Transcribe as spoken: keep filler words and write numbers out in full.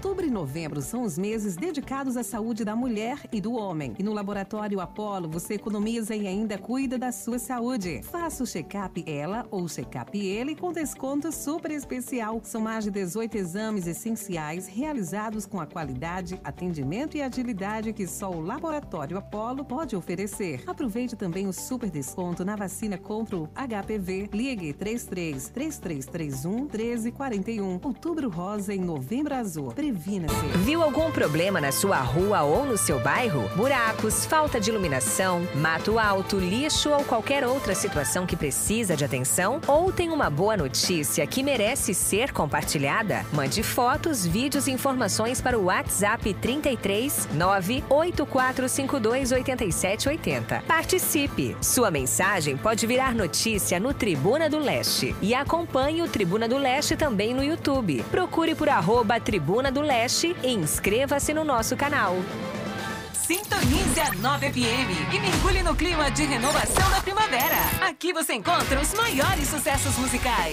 Outubro e novembro são os meses dedicados à saúde da mulher e do homem. E no Laboratório Apollo você economiza e ainda cuida da sua saúde. Faça o check-up ela ou o check-up ele com desconto super especial. São mais de dezoito exames essenciais realizados com a qualidade, atendimento e agilidade que só o Laboratório Apollo pode oferecer. Aproveite também o super desconto na vacina contra o H P V. Ligue três três três três três um um três quatro um. Outubro rosa em novembro azul. Previna-se. Viu algum problema na sua rua ou no seu bairro? Buracos, falta de iluminação, mato alto, lixo ou qualquer outra situação que precisa de atenção? Ou tem uma boa notícia que merece ser compartilhada? Mande fotos, vídeos e informações para o WhatsApp trinta e três nove oito quatro cinco dois oito sete oito zero. Participe! Sua mensagem pode virar notícia no Tribuna do Leste. E acompanhe o Tribuna do Leste também no YouTube. Procure por arroba Tribuna do Leste e inscreva-se no nosso canal. Sintonize a nove F M e mergulhe no clima de renovação da primavera. Aqui você encontra os maiores sucessos musicais.